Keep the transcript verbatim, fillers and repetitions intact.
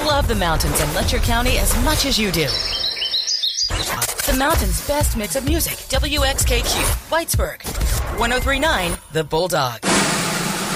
love the mountains and Letcher County as much as you do. The mountain's best mix of music. W X K Q, Whitesburg. ten thirty-nine, The Bulldog.